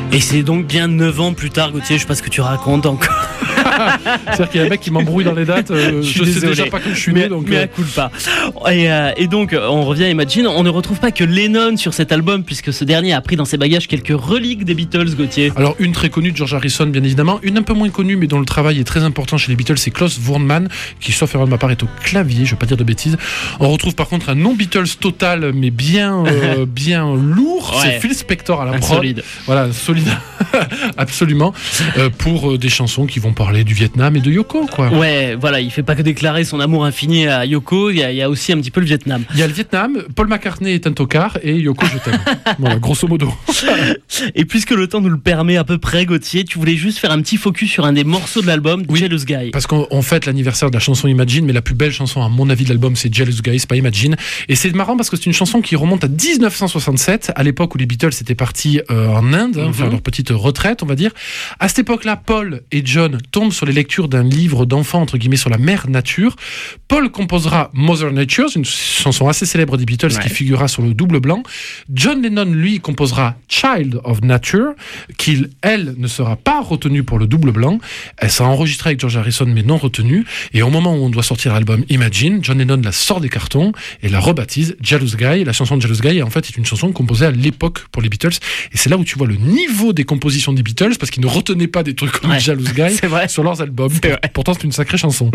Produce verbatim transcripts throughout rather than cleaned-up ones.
Et c'est donc bien neuf ans plus tard, Gauthier, je sais pas ce que tu racontes encore. C'est-à-dire qu'il y a un mec qui m'embrouille dans les dates, euh, je, je sais déjà pas quand je suis mais, né. Donc, mais euh... à coup de pas. Et, euh, et donc, on revient à Imagine, on ne retrouve pas que Lennon sur cet album, puisque ce dernier a pris dans ses bagages quelques reliques des Beatles, Gauthier. Alors, une très connue de George Harrison, bien évidemment, une un peu moins connue, mais dont le travail est très important chez les Beatles, c'est Klaus Voormann, qui, sauf erreur de ma part, est au clavier, je vais pas dire de bêtises. On retrouve par contre un non-Beatles total, mais bien, euh, bien lourd, ouais. C'est Phil Spector à la prod. Solide. Voilà, solide, absolument, euh, pour euh, des chansons qui vont parler du Vietnam et de Yoko, quoi. Ouais, voilà, il fait pas que déclarer son amour infini à Yoko, il y, y a aussi un petit peu le Vietnam. Il y a le Vietnam, Paul McCartney est un tocard et Yoko je t'aime. Voilà, grosso modo. Et puisque le temps nous le permet à peu près, Gauthier, tu voulais juste faire un petit focus sur un des morceaux de l'album, oui, Jealous Guy. Parce qu'on on fête l'anniversaire de la chanson Imagine, mais la plus belle chanson à mon avis de l'album c'est Jealous Guy, c'est pas Imagine. Et c'est marrant parce que c'est une chanson qui remonte à dix-neuf cent soixante-sept, à l'époque où les Beatles étaient partis euh, en Inde, hein, mm-hmm. faire leur petite retraite, on va dire. À cette époque-là, Paul et John tombent sur les lectures d'un livre d'enfants, entre guillemets, sur la mère nature. Paul composera Mother Nature, une chanson assez célèbre des Beatles, ouais, qui figurera sur le double blanc. John Lennon, lui, composera Child of Nature, qui, elle, ne sera pas retenue pour le double blanc. Elle sera enregistrée avec George Harrison, mais non retenue. Et au moment où on doit sortir l'album Imagine, John Lennon la sort des cartons et la rebaptise Jealous Guy. La chanson de Jealous Guy, en fait, est une chanson composée à l'époque pour les Beatles. Et c'est là où tu vois le niveau des compositions des Beatles, parce qu'ils ne retenaient pas des trucs comme ouais, Jealous Guy sur leurs albums. C'est Pourtant, c'est une sacrée chanson.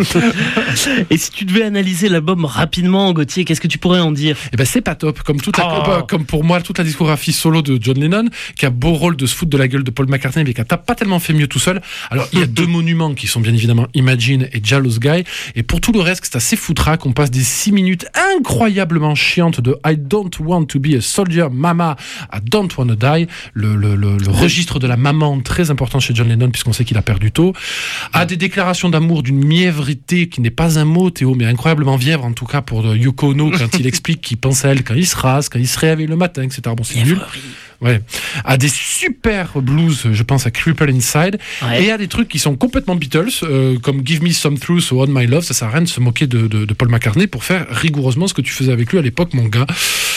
Et si tu devais analyser l'album rapidement, Gauthier, qu'est-ce que tu pourrais en dire ? Eh ben, c'est pas top. Comme, toute la, oh. comme pour moi, toute la discographie solo de John Lennon, qui a beau rôle de se foutre de la gueule de Paul McCartney, mais qui n'a pas tellement fait mieux tout seul. Alors, il y a deux monuments qui sont bien évidemment Imagine et Jealous Guy. Et pour tout le reste, c'est assez foutraque. On passe des six minutes incroyablement chiantes de I don't want to be a soldier, mama, I don't want to die. Le, le, le, le registre de la maman, très important chez John Lennon, puisqu'on sait qu'il a perdu tôt. À des déclarations d'amour d'une mièvrité qui n'est pas un mot, Théo, mais incroyablement mièvre, en tout cas pour Yoko Ono, quand il explique qu'il pense à elle quand il se rase, quand il se réveille le matin, et cetera. Bon, c'est nul. Ouais. À des super blues, je pense à Cripple Inside, ouais, et à des trucs qui sont complètement Beatles, euh, comme Give Me Some Truth ou On My Love. Ça sert à rien de se moquer de, de, de Paul McCartney pour faire rigoureusement ce que tu faisais avec lui à l'époque, mon gars.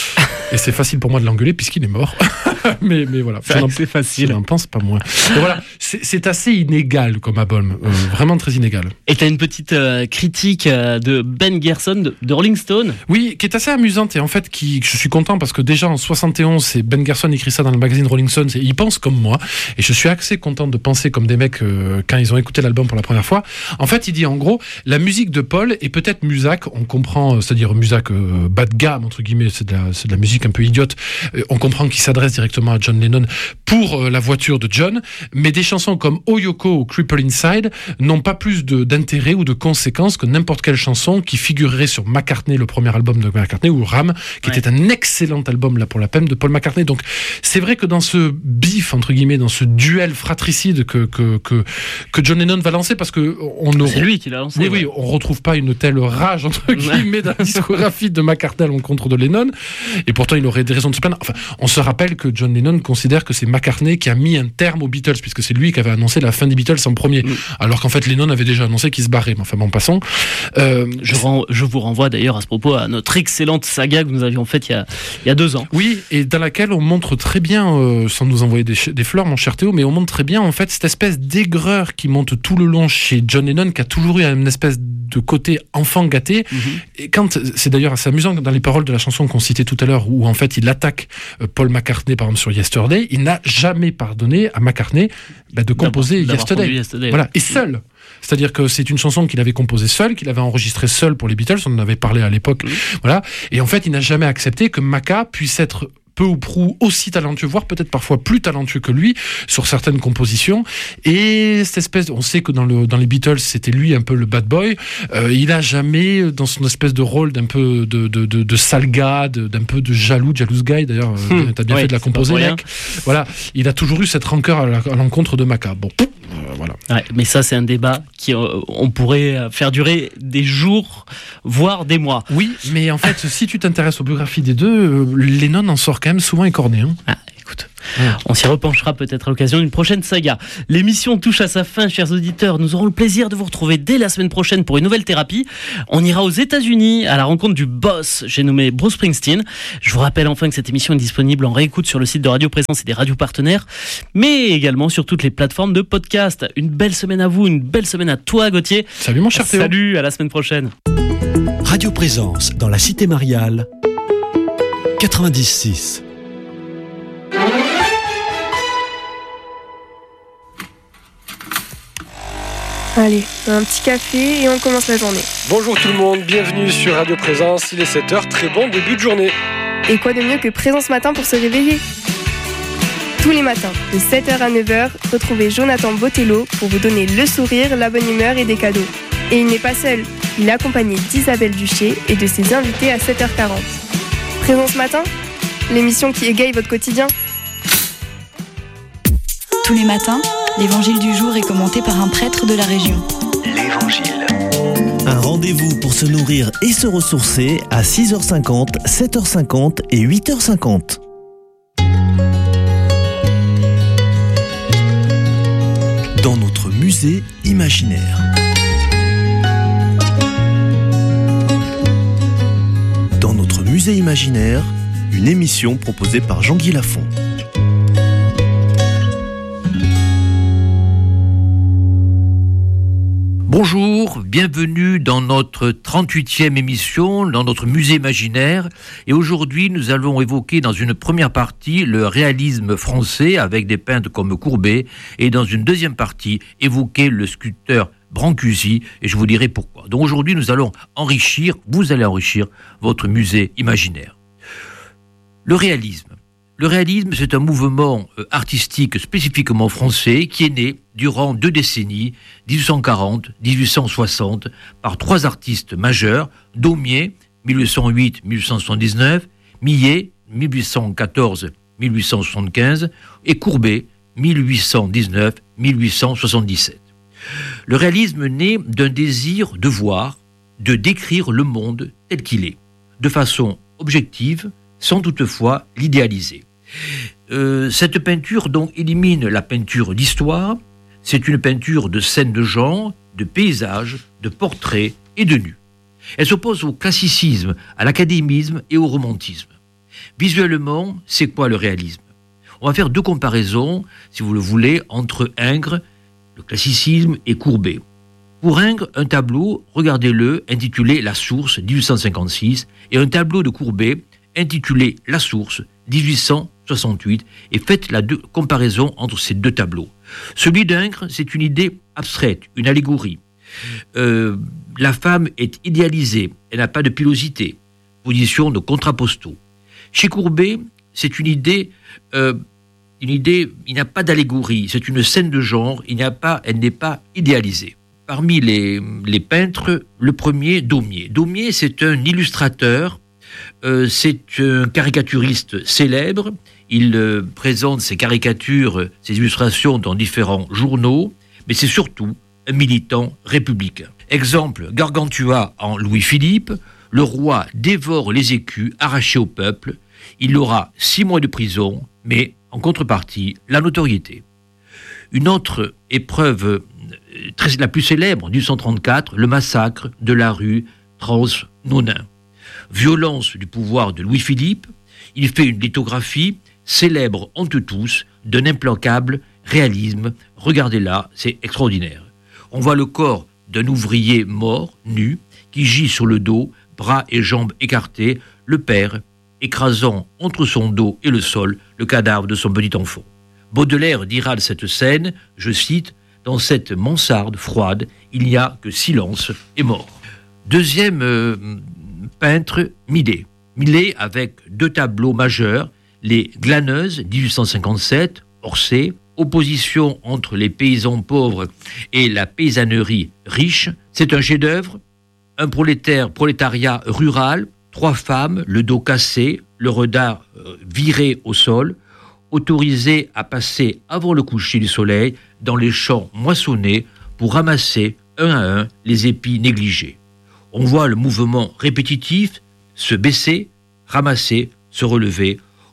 Et c'est facile pour moi de l'engueuler puisqu'il est mort. mais, mais voilà. C'est facile. Je n'en pense pas moins. Et voilà. C'est, c'est assez inégal comme album. Euh, vraiment très inégal. Et tu as une petite euh, critique euh, de Ben Gerson de, de Rolling Stone. Oui, qui est assez amusante et en fait, qui, je suis content parce que déjà en soixante et onze, c'est Ben Gerson écrit ça dans le magazine Rolling Stone. Et il pense comme moi. Et je suis assez content de penser comme des mecs euh, quand ils ont écouté l'album pour la première fois. En fait, il dit en gros, la musique de Paul est peut-être Musac. On comprend, c'est-à-dire Musac euh, bas de gamme, entre guillemets, c'est de la, c'est de la musique un peu idiote. Euh, on comprend qu'il s'adresse directement à John Lennon pour euh, la voiture de John, mais des chansons comme Oh Yoko ou Cripple Inside n'ont pas plus de, d'intérêt ou de conséquences que n'importe quelle chanson qui figurerait sur McCartney, le premier album de McCartney, ou Ram, qui ouais, était un excellent album là pour la peine de Paul McCartney. Donc c'est vrai que dans ce bif, entre guillemets, dans ce duel fratricide que, que, que, que John Lennon va lancer, parce que on ne... C'est lui qui l'a lancé. Oui, ouais, oui, on retrouve pas une telle rage, entre guillemets, dans la discographie de McCartney à l'encontre de Lennon. Et pourtant, il aurait des raisons de se plaindre. Enfin, on se rappelle que John Lennon considère que c'est McCartney qui a mis un terme aux Beatles, puisque c'est lui qui avait annoncé la fin des Beatles en premier, mm. alors qu'en fait Lennon avait déjà annoncé qu'il se barrait. Mais enfin bon, passons. Euh, je, rends, je vous renvoie d'ailleurs à ce propos à notre excellente saga que nous avions faite il y a, il y a deux ans. Oui, et dans laquelle on montre très bien, euh, sans nous envoyer des, des fleurs, mon cher Théo, mais on montre très bien en fait cette espèce d'aigreur qui monte tout le long chez John Lennon, qui a toujours eu une espèce de côté enfant gâté. Mm-hmm. Et quand, c'est d'ailleurs assez amusant dans les paroles de la chanson qu'on citait tout à l'heure, où en fait il attaque Paul McCartney par exemple sur Yesterday, il n'a jamais pardonné à McCartney bah, de composer d'avoir, Yesterday. Yesterday. Voilà, et seul. C'est-à-dire que c'est une chanson qu'il avait composée seul, qu'il avait enregistrée seul pour les Beatles, on en avait parlé à l'époque. Mmh. Voilà. Et en fait, il n'a jamais accepté que Maca puisse être peu ou prou aussi talentueux, voire peut-être parfois plus talentueux que lui sur certaines compositions. Et cette espèce, on sait que dans, le, dans les Beatles, c'était lui un peu le bad boy. Euh, il a jamais, dans son espèce de rôle d'un peu de, de, de, de sale gars, de, d'un peu de jaloux, jealous guy, d'ailleurs, hum, t'as bien ouais, fait de la composer, mec. Voilà. Il a toujours eu cette rancœur à, la, à l'encontre de Maca. Bon. Euh, voilà. Ouais, mais ça, c'est un débat qui, euh, on pourrait faire durer des jours, voire des mois. Oui, mais en fait, si tu t'intéresses aux biographies des deux, euh, Lennon en sort quand même souvent écorné. Hein. Ah, écoute. On s'y repenchera peut-être à l'occasion d'une prochaine saga. L'émission touche à sa fin, chers auditeurs. Nous aurons le plaisir de vous retrouver dès la semaine prochaine pour une nouvelle thérapie. On ira aux États-Unis à la rencontre du boss, j'ai nommé Bruce Springsteen. Je vous rappelle enfin que cette émission est disponible en réécoute sur le site de Radio Présence et des radios partenaires, mais également sur toutes les plateformes de podcast. Une belle semaine à vous, une belle semaine à toi, Gauthier. Salut mon cher Théo. Salut, à la semaine prochaine. Radio Présence dans la Cité Mariale, quatre-vingt-dix six. Allez, un petit café et on commence la journée. Bonjour tout le monde, bienvenue sur Radio Présence, il est sept heures, très bon début de journée. Et quoi de mieux que Présence Matin pour se réveiller ? Tous les matins, de sept heures à neuf heures, retrouvez Jonathan Botello pour vous donner le sourire, la bonne humeur et des cadeaux. Et il n'est pas seul, il est accompagné d'Isabelle Duché et de ses invités à sept heures quarante. Présence Matin, l'émission qui égaye votre quotidien. Tous les matins, l'évangile du jour est commenté par un prêtre de la région. L'Évangile. Un rendez-vous pour se nourrir et se ressourcer à six heures cinquante, sept heures cinquante et huit heures cinquante. Dans notre musée imaginaire. Dans notre musée imaginaire, une émission proposée par Jean-Guy Lafont. Bonjour, bienvenue dans notre trente-huitième émission, dans notre musée imaginaire. Et aujourd'hui, nous allons évoquer dans une première partie le réalisme français avec des peintres comme Courbet. Et dans une deuxième partie, évoquer le sculpteur Brancusi. Et je vous dirai pourquoi. Donc aujourd'hui, nous allons enrichir, vous allez enrichir votre musée imaginaire. Le réalisme. Le réalisme, c'est un mouvement artistique spécifiquement français qui est né durant deux décennies, dix-huit cent quarante à dix-huit cent soixante, par trois artistes majeurs, Daumier, mille huit cent huit à mille huit cent soixante-dix-neuf, Millet, mille huit cent quatorze à mille huit cent soixante-quinze, et Courbet, mille huit cent dix-neuf à mille huit cent soixante-dix-sept. Le réalisme naît d'un désir de voir, de décrire le monde tel qu'il est, de façon objective, sans toutefois l'idéaliser. Euh, cette peinture donc élimine la peinture d'histoire. C'est une peinture de scènes de genre, de paysages, de portraits et de nus. Elle s'oppose au classicisme, à l'académisme et au romantisme. Visuellement, c'est quoi le réalisme ? On va faire deux comparaisons, si vous le voulez, entre Ingres, le classicisme, et Courbet. Pour Ingres, un tableau, regardez-le, intitulé La Source, dix-huit cent cinquante-six, et un tableau de Courbet, intitulé La Source, dix-huit cent soixante-huit, et faites la deux, comparaison entre ces deux tableaux. Celui d'Ingres, c'est une idée abstraite, une allégorie. Euh, la femme est idéalisée, elle n'a pas de pilosité, position de contrapposto. Chez Courbet, c'est une idée, euh, une idée, il n'y a pas d'allégorie, c'est une scène de genre, il n'y a pas, elle n'est pas idéalisée. Parmi les, les peintres, le premier, Daumier. Daumier, c'est un illustrateur. Euh, c'est un caricaturiste célèbre. Il euh, présente ses caricatures, ses illustrations dans différents journaux, mais c'est surtout un militant républicain. Exemple, Gargantua en Louis-Philippe, le roi dévore les écus arrachés au peuple, il aura six mois de prison, mais en contrepartie, la notoriété. Une autre épreuve, très, la plus célèbre, en dix-huit cent trente-quatre, le massacre de la rue Trans-Nonain. Violence du pouvoir de Louis-Philippe, il fait une lithographie célèbre entre tous d'un implacable réalisme. Regardez-là, c'est extraordinaire. On voit le corps d'un ouvrier mort, nu, qui gît sur le dos, bras et jambes écartés, le père écrasant entre son dos et le sol le cadavre de son petit enfant. Baudelaire dira de cette scène, je cite, « Dans cette mansarde froide, il n'y a que silence et mort ». Deuxième euh, peintre, Millet. Millet avec deux tableaux majeurs, les Glaneuses, dix-huit cent cinquante-sept, Orsay, opposition entre les paysans pauvres et la paysannerie riche. C'est un chef-d'œuvre, un prolétaire, prolétariat rural, trois femmes, le dos cassé, le regard euh, viré au sol, autorisés à passer avant le coucher du soleil dans les champs moissonnés pour ramasser un à un les épis négligés. On voit le mouvement répétitif, se baisser, ramasser, se relever.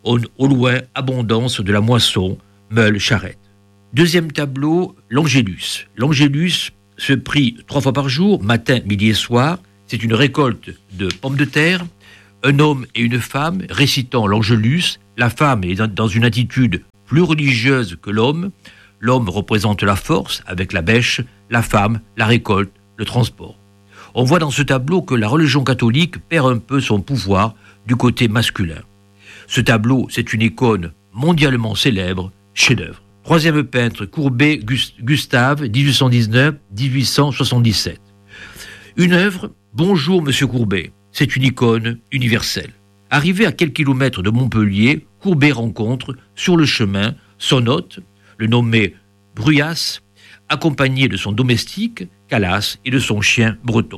au, au loin, abondance de la moisson, meules, charrettes. Deuxième tableau, l'Angélus. L'Angélus se prie trois fois par jour, matin, midi et soir. C'est une récolte de pommes de terre. Un homme et une femme récitant l'Angélus. La femme est dans une attitude plus religieuse que l'homme. L'homme représente la force avec la bêche, la femme, la récolte, le transport. On voit dans ce tableau que la religion catholique perd un peu son pouvoir du côté masculin. Ce tableau, c'est une icône mondialement célèbre, chef-d'œuvre. Troisième peintre, Courbet Gustave, dix-huit cent dix-neuf à dix-huit cent soixante-dix-sept. Une œuvre, Bonjour Monsieur Courbet, c'est une icône universelle. Arrivé à quelques kilomètres de Montpellier, Courbet rencontre, sur le chemin, son hôte, le nommé Bruyas, accompagné de son domestique, Calas, et de son chien breton.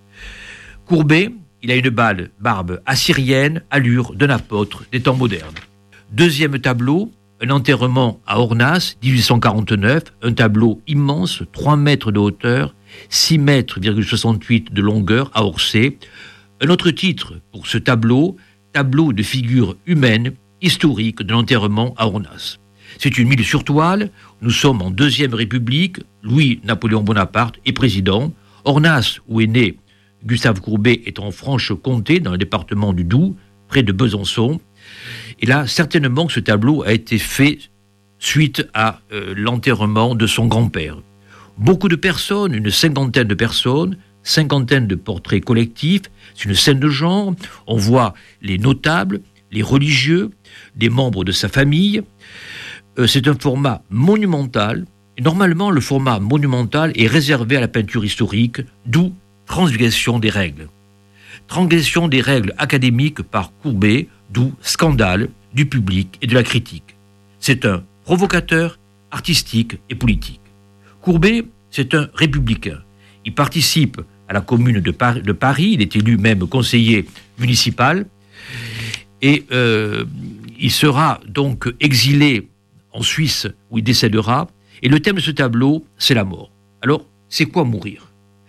Courbet, il a une balle, barbe assyrienne, allure d'un apôtre des temps modernes. Deuxième tableau, un enterrement à Ornas, dix-huit cent quarante-neuf, un tableau immense, trois mètres de hauteur, six mètres virgule soixante-huit de longueur à Orsay. Un autre titre pour ce tableau, tableau de figures humaines historiques de l'enterrement à Ornas. C'est une mille sur toile, nous sommes en Deuxième République, Louis-Napoléon Bonaparte est président. Ornas, où est né Gustave Courbet, est en Franche-Comté, dans le département du Doubs, près de Besançon. Et là, certainement que ce tableau a été fait suite à euh, l'enterrement de son grand-père. Beaucoup de personnes, une cinquantaine de personnes, cinquantaine de portraits collectifs, c'est une scène de genre, on voit les notables, les religieux, des membres de sa famille. Euh, c'est un format monumental. Et normalement, le format monumental est réservé à la peinture historique, d'où transgression des règles. Transgression des règles académiques par Courbet, d'où scandale du public et de la critique. C'est un provocateur artistique et politique. Courbet, c'est un républicain. Il participe à la commune de Paris, de Paris. Il est élu même conseiller municipal. Et euh, il sera donc exilé en Suisse, où il décédera. Et le thème de ce tableau, c'est la mort. Alors, c'est quoi mourir ?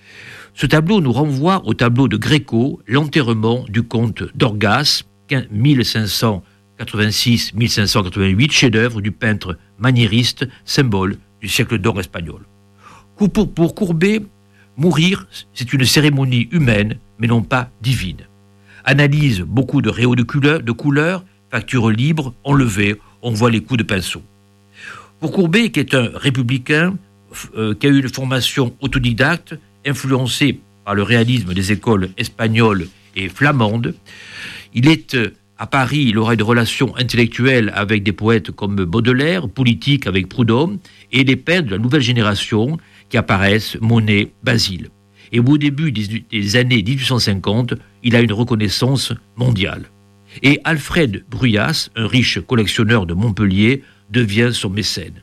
Ce tableau nous renvoie au tableau de Gréco, l'enterrement du comte d'Orgas, mille cinq cent quatre-vingt-six à mille cinq cent quatre-vingt-huit, chef-d'œuvre du peintre maniériste, symbole du siècle d'or espagnol. Pour, pour Courbet, mourir, c'est une cérémonie humaine, mais non pas divine. Analyse beaucoup de réaux de couleurs, de couleurs, facture libre, enlevée, on voit les coups de pinceau. Pour Courbet, qui est un républicain, euh, qui a eu une formation autodidacte, influencé par le réalisme des écoles espagnoles et flamandes, il est euh, à Paris, il aura une relation intellectuelle avec des poètes comme Baudelaire, politique avec Proudhon, et des peintres de la nouvelle génération qui apparaissent, Monet, Basile. Et au début des, des années dix-huit cent cinquante, il a une reconnaissance mondiale. Et Alfred Bruyas, un riche collectionneur de Montpellier, devient son mécène.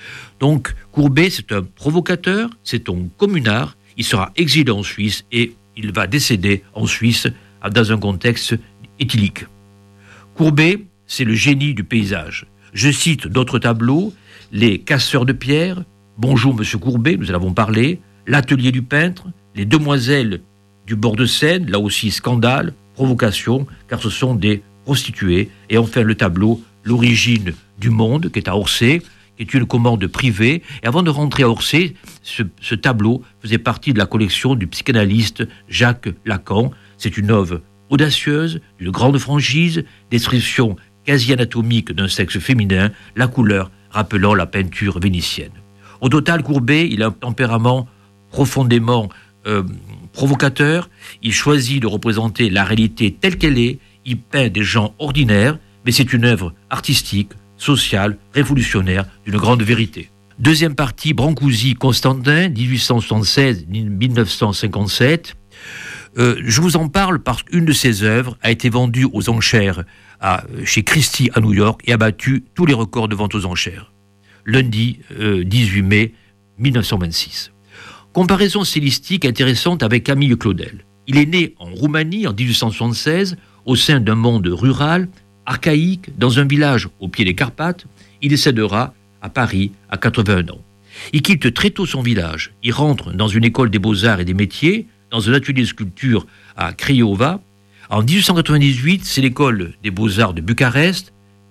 Donc Courbet, c'est un provocateur, c'est un communard, il sera exilé en Suisse et il va décéder en Suisse dans un contexte éthylique. Courbet, c'est le génie du paysage. Je cite d'autres tableaux, Les casseurs de pierre, Bonjour Monsieur Courbet, nous en avons parlé, L'atelier du peintre, Les demoiselles du bord de Seine, là aussi scandale, provocation, car ce sont des prostituées. Et enfin le tableau L'origine du monde, qui est à Orsay, qui est une commande privée. Et avant de rentrer à Orsay, ce, ce tableau faisait partie de la collection du psychanalyste Jacques Lacan. C'est une œuvre audacieuse, d'une grande franchise, description quasi anatomique d'un sexe féminin, la couleur rappelant la peinture vénitienne. Au total, Courbet, il a un tempérament profondément euh, provocateur. Il choisit de représenter la réalité telle qu'elle est. Il peint des gens ordinaires, mais c'est une œuvre artistique, sociale, révolutionnaire, d'une grande vérité. Deuxième partie, Brancusi, Constantin, dix-huit cent soixante-seize à mille neuf cent cinquante-sept. Euh, je vous en parle parce qu'une de ses œuvres a été vendue aux enchères à, chez Christie à New York et a battu tous les records de vente aux enchères. Lundi euh, dix-huit mai mille neuf cent vingt-six. Comparaison stylistique intéressante avec Camille Claudel. Il est né en Roumanie en dix-huit cent soixante-seize au sein d'un monde rural, archaïque, dans un village au pied des Carpates. Il décédera à Paris à quatre-vingt-un ans. Il quitte très tôt son village. Il rentre dans une école des beaux-arts et des métiers, dans un atelier de sculpture à Craiova. En dix-huit cent quatre-vingt-dix-huit, c'est l'école des beaux-arts de Bucarest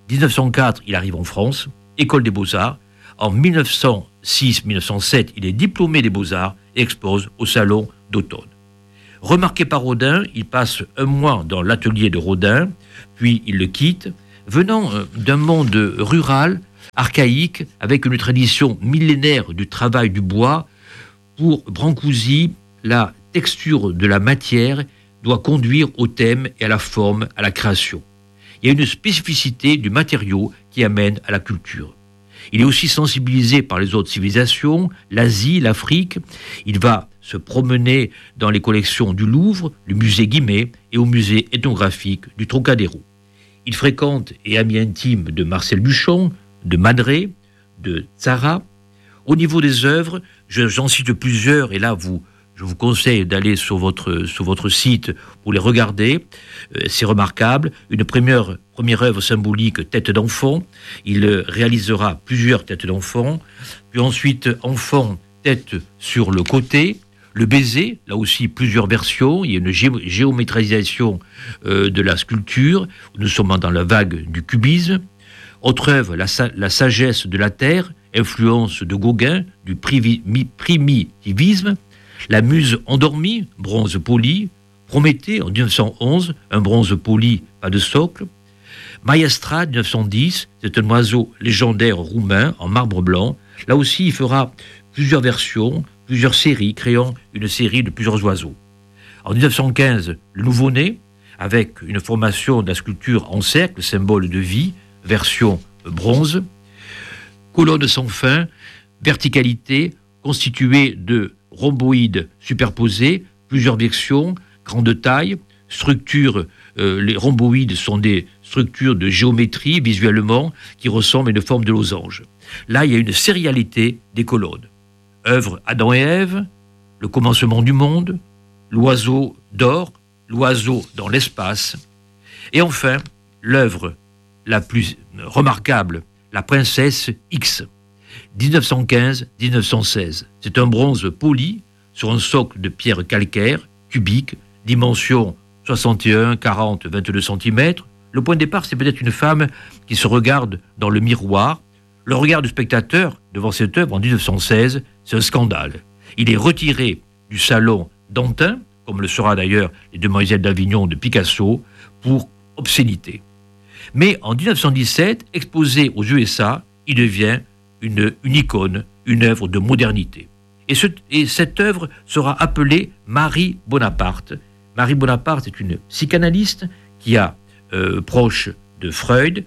dix-neuf cent quatre, il arrive en France, École des Beaux-Arts. En mille neuf cent six mille neuf cent sept, il est diplômé des Beaux-Arts et expose au Salon d'automne. Remarqué par Rodin, il passe un mois dans l'atelier de Rodin, puis il le quitte, venant d'un monde rural, archaïque, avec une tradition millénaire du travail du bois. Pour Brancusi, la texture de la matière doit conduire au thème et à la forme, à la création. Il y a une spécificité du matériau qui amène à la culture. Il est aussi sensibilisé par les autres civilisations, l'Asie, l'Afrique. Il va se promener dans les collections du Louvre, le musée Guimet et au musée ethnographique du Trocadéro. Il fréquente et ami intime de Marcel Duchamp, de Madré, de Tzara. Au niveau des œuvres, je, j'en cite plusieurs, et là, vous, je vous conseille d'aller sur votre, sur votre site pour les regarder. Euh, c'est remarquable. Une première, première œuvre symbolique, Tête d'enfant. Il réalisera plusieurs têtes d'enfant. Puis ensuite, enfant, tête sur le côté. Le baiser, là aussi plusieurs versions. Il y a une gé- géométrisation euh, de la sculpture. Nous sommes dans la vague du cubisme. Autre œuvre, la, sa- la sagesse de la terre, influence de Gauguin, du privi- primitivisme. La muse endormie, bronze poli. Prométhée, en dix-neuf cent onze, un bronze poli, pas de socle. Maestra, dix-neuf cent dix, c'est un oiseau légendaire roumain en marbre blanc. Là aussi, il fera plusieurs versions, plusieurs séries, créant une série de plusieurs oiseaux. En dix-neuf cent quinze, le nouveau-né, avec une formation de la sculpture en cercle, symbole de vie, version bronze. Colonne sans fin, verticalité, constituée de rhomboïdes superposés, plusieurs versions, grande taille, structure, euh, les rhomboïdes sont des structures de géométrie visuellement qui ressemblent à une forme de losange. Là, il y a une sérialité des colonnes. Œuvre Adam et Ève, le commencement du monde, l'oiseau d'or, l'oiseau dans l'espace, et enfin, l'œuvre la plus remarquable, la princesse X, dix-neuf cent quinze à dix-neuf cent seize. C'est un bronze poli sur un socle de pierre calcaire, cubique, dimension soixante et un, quarante, vingt-deux centimètres. Le point de départ, c'est peut-être une femme qui se regarde dans le miroir. Le regard du spectateur devant cette œuvre en dix-neuf cent seize, c'est un scandale. Il est retiré du salon d'Antin, comme le sera d'ailleurs les Demoiselles d'Avignon de Picasso, pour obscénité. Mais en dix-neuf cent dix-sept, exposé aux U S A, il devient une, une icône, une œuvre de modernité. Et, ce, et cette œuvre sera appelée Marie Bonaparte. Marie Bonaparte est une psychanalyste qui a euh, proche de Freud,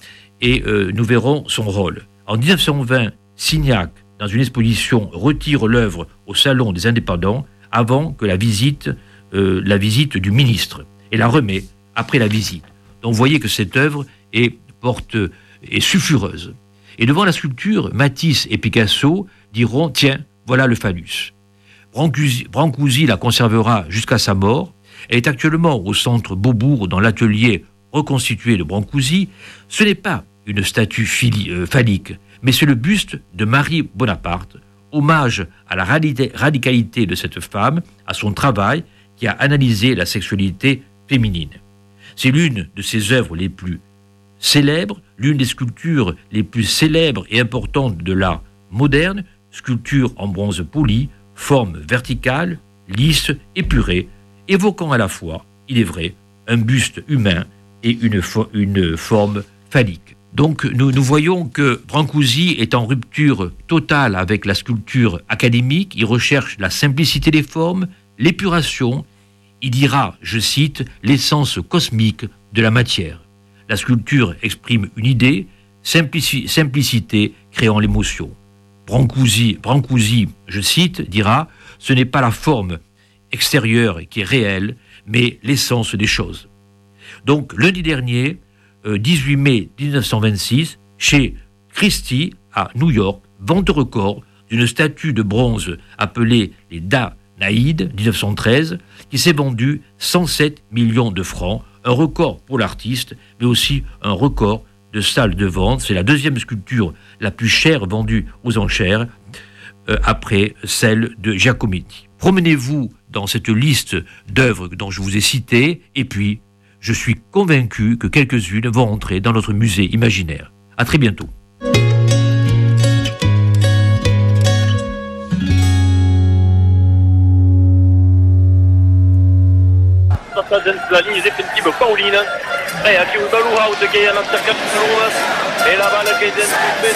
et euh, nous verrons son rôle. En dix-neuf cent vingt, Signac, dans une exposition, retire l'œuvre au Salon des Indépendants avant que la visite, euh, la visite du ministre, et la remet après la visite. Donc vous voyez que cette œuvre est, porte, est sulfureuse. Et devant la sculpture, Matisse et Picasso diront « Tiens, voilà le phallus ». Brancusi, Brancusi la conservera jusqu'à sa mort. Elle est actuellement au centre Beaubourg, dans l'atelier reconstitué de Brancusi. Ce n'est pas une statue phili, euh, phallique, mais c'est le buste de Marie Bonaparte, hommage à la radicalité de cette femme, à son travail qui a analysé la sexualité féminine. C'est l'une de ses œuvres les plus célèbres, l'une des sculptures les plus célèbres et importantes de l'art moderne, sculpture en bronze poli, forme verticale, lisse, épurée, évoquant à la fois, il est vrai, un buste humain et une, fo- une forme phallique. Donc nous, nous voyons que Brancusi est en rupture totale avec la sculpture académique, il recherche la simplicité des formes, l'épuration, il dira, je cite, l'essence cosmique de la matière. La sculpture exprime une idée, simplici- simplicité créant l'émotion. Brancusi, Brancusi, je cite, dira, ce n'est pas la forme extérieure qui est réelle, mais l'essence des choses. Donc lundi dernier, euh, dix-huit mai dix-neuf cent vingt-six, chez Christie à New York, vente record d'une statue de bronze appelée les Danaïdes dix-neuf cent treize, qui s'est vendue cent sept millions de francs, un record pour l'artiste, mais aussi un record de salle de vente. C'est la deuxième sculpture la plus chère vendue aux enchères, euh, après celle de Giacometti. Promenez-vous dans cette liste d'œuvres dont je vous ai citées, et puis Je suis convaincu que quelques-unes vont entrer dans notre musée imaginaire. À très bientôt. La ligne définitive Pauline. Et à qui vous balou out de Gaïa l'Antercap et la balle qui est